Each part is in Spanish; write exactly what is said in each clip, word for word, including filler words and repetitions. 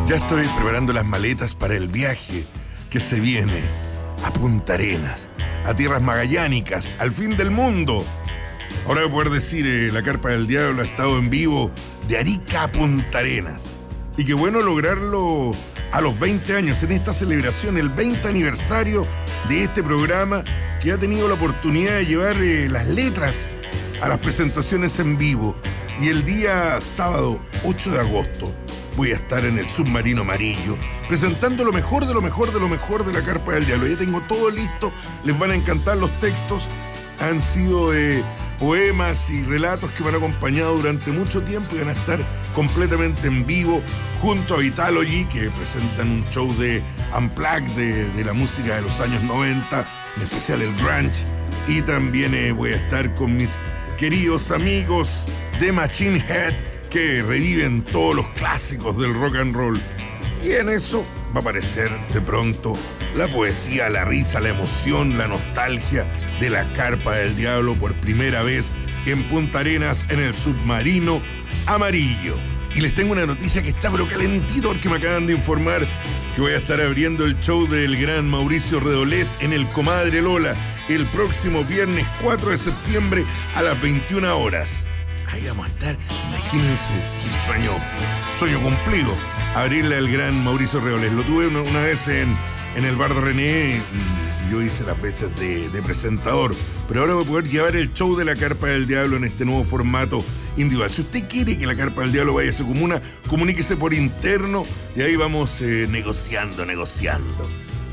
Ya estoy preparando las maletas para el viaje que se viene a Punta Arenas, a tierras magallánicas, al fin del mundo. Ahora voy a poder decir, eh, la Carpa del Diablo ha estado en vivo de Arica a Punta Arenas. Y qué bueno lograrlo a los veinte años, en esta celebración, el veinte aniversario de este programa que ha tenido la oportunidad de llevar eh, las letras a las presentaciones en vivo. Y el día sábado ocho de agosto voy a estar en el Submarino Amarillo presentando lo mejor de lo mejor de lo mejor de la Carpa del Diablo. Ya tengo todo listo, les van a encantar los textos. Han sido eh, poemas y relatos que me han acompañado durante mucho tiempo y van a estar completamente en vivo junto a Vitalogy, que presentan un show de Unplugged de, de la música de los años noventa, en especial el grunge. Y también eh, voy a estar con mis queridos amigos de Machine Head, que reviven todos los clásicos del rock and roll. Y en eso va a aparecer de pronto la poesía, la risa, la emoción, la nostalgia de la Carpa del Diablo por primera vez en Punta Arenas, en el Submarino Amarillo. Y les tengo una noticia que está pero calentito, porque me acaban de informar que voy a estar abriendo el show del gran Mauricio Redolés en el Comadre Lola el próximo viernes cuatro de septiembre a las veintiuna horas. Ahí vamos a estar, imagínense, un sueño, sueño cumplido, abrirle al gran Mauricio Redolés. Lo tuve una, una vez en, en el bar de René y, y yo hice las veces de, de presentador, pero ahora voy a poder llevar el show de la Carpa del Diablo en este nuevo formato individual. Si usted quiere que la Carpa del Diablo vaya a su comuna, comuníquese por interno y ahí vamos eh, negociando, negociando.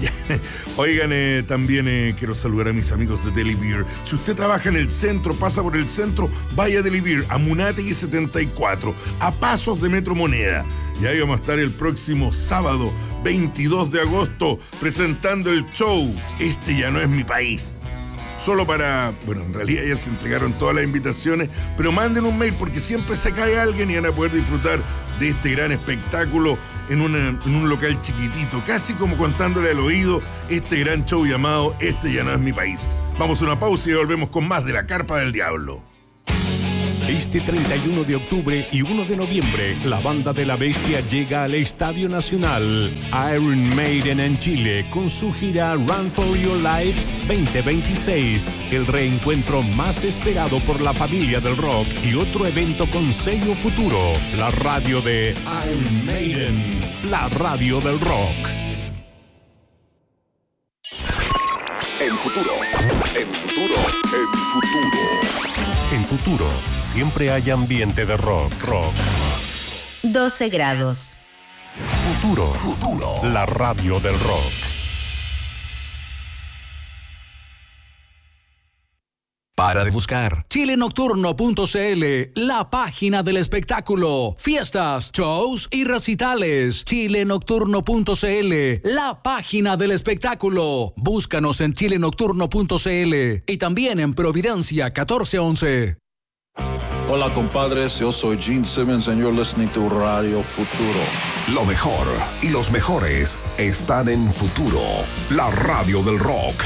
Oigan, eh, también eh, quiero saludar a mis amigos de Deli Beer. Si usted trabaja en el centro, pasa por el centro, vaya a Deli Beer, a Munategui setenta y cuatro, a pasos de Metro Moneda. Y ahí vamos a estar el próximo sábado, veintidós de agosto, presentando el show Este ya no es mi país. Solo para, bueno, en realidad ya se entregaron todas las invitaciones, pero manden un mail porque siempre se cae alguien y van a poder disfrutar de este gran espectáculo en, una, en un local chiquitito, casi como contándole al oído este gran show llamado Este ya no es mi país. Vamos a una pausa y volvemos con más de la Carpa del Diablo. Este treinta y uno de octubre y uno de noviembre, la Banda de la Bestia llega al Estadio Nacional. Iron Maiden en Chile con su gira Run for Your Lives veinte veintiséis. El reencuentro más esperado por la familia del rock y otro evento con sello Futuro. La radio de Iron Maiden, la radio del rock. En Futuro, en Futuro, en Futuro. En Futuro, siempre hay ambiente de rock, rock. doce grados. Futuro, Futuro. La radio del rock. Para de buscar. chile nocturno punto c l, la página del espectáculo. Fiestas, shows y recitales. chile nocturno punto c l, la página del espectáculo. Búscanos en chile nocturno punto c l y también en Providencia catorce once. Hola compadres, yo soy Gene Simmons and you're listening to Radio Futuro. Lo mejor y los mejores están en Futuro, la radio del rock.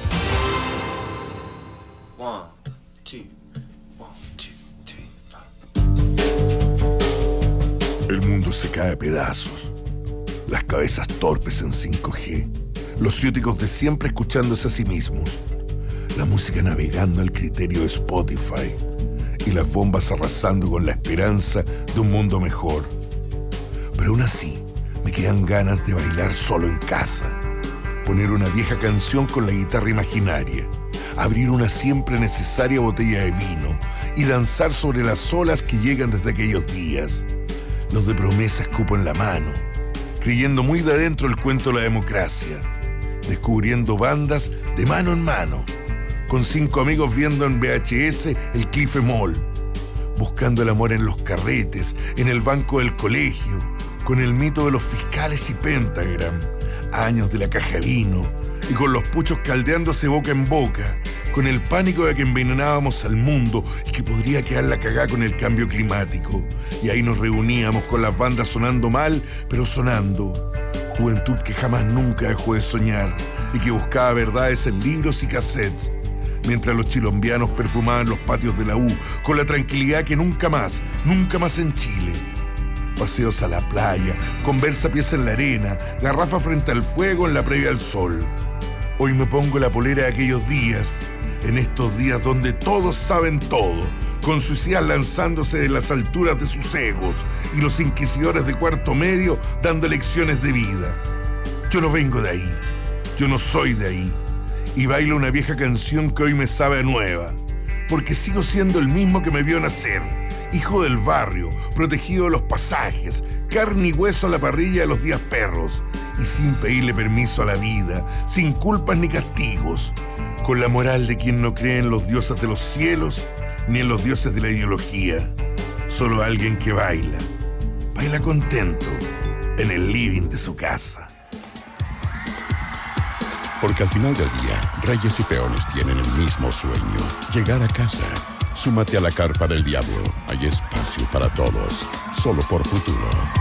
One, two, one, two, three, five. El mundo se cae a pedazos. Las cabezas torpes en cinco G. Los ciúticos de siempre escuchándose a sí mismos. La música navegando al criterio de Spotify. Y las bombas arrasando con la esperanza de un mundo mejor. Pero aún así, me quedan ganas de bailar solo en casa. Poner una vieja canción con la guitarra imaginaria. Abrir una siempre necesaria botella de vino y danzar sobre las olas que llegan desde aquellos días. Los de promesa escupo en la mano, creyendo muy de adentro el cuento de la democracia, descubriendo bandas de mano en mano, con cinco amigos viendo en V H S el Cliff Mall, buscando el amor en los carretes, en el banco del colegio, con el mito de los fiscales y Pentagram, años de la caja de vino, y con los puchos caldeándose boca en boca, con el pánico de que envenenábamos al mundo y que podría quedar la cagada con el cambio climático. Y ahí nos reuníamos con las bandas sonando mal, pero sonando. Juventud que jamás nunca dejó de soñar y que buscaba verdades en libros y cassettes. Mientras los chilombianos perfumaban los patios de la U con la tranquilidad que nunca más, nunca más en Chile. paseos a la playa, conversa pies en la arena, garrafa frente al fuego en la previa al sol. Hoy me pongo la polera de aquellos días, en estos días donde todos saben todo, con suicidas lanzándose de las alturas de sus egos y los inquisidores de cuarto medio dando lecciones de vida. Yo no vengo de ahí, yo no soy de ahí, y bailo una vieja canción que hoy me sabe a nueva, porque sigo siendo el mismo que me vio nacer, hijo del barrio, protegido de los pasajes, carne y hueso a la parrilla de los días perros, y sin pedirle permiso a la vida, sin culpas ni castigos, con la moral de quien no cree en los dioses de los cielos ni en los dioses de la ideología. Solo alguien que baila, baila contento en el living de su casa. Porque al final del día, reyes y peones tienen el mismo sueño, llegar a casa. Súmate a la carpa del diablo, hay espacio para todos, solo por Futuro.